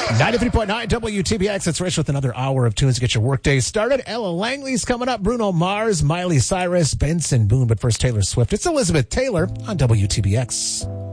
93.9 WTBX. It's Rich with another hour of tunes to get your workday started. Ella Langley's coming up. Bruno Mars, Miley Cyrus, Benson Boone. But first, Taylor Swift. It's Elizabeth Taylor on WTBX.